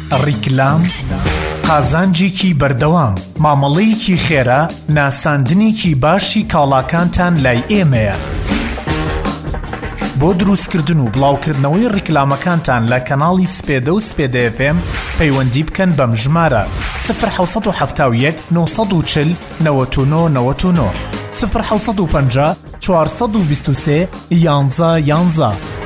ڕیکلام، قازانجێکی بەردەوام، مامەڵەیەکی خێرا، ناساندنێکی باشی کاڵاکانتان لای ئێمەیە. بۆ دروستکردن و بڵاوکردنەوەی ڕیکلامەکانتان لە کەناڵی سپێدە و سپێدە FM پەیوەندی بکەن بەم ژمارە 0771 940 99 99 0750 423 11 11